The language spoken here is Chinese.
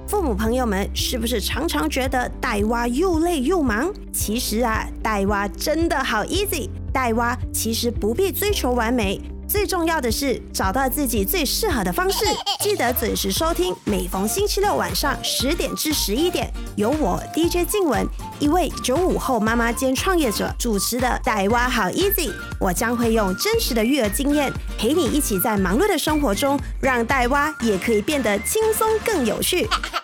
父母朋友们是不是常常觉得带娃又累又忙？其实带娃真的好 easy， 带娃其实不必追求完美，最重要的是找到自己最适合的方式。记得准时收听，每逢星期六晚上10点至11点，由我 DJ 静雯，一位95后妈妈兼创业者主持的带娃好 easy。我将会用真实的育儿经验，陪你一起在忙碌的生活中，让带娃也可以变得轻松更有趣。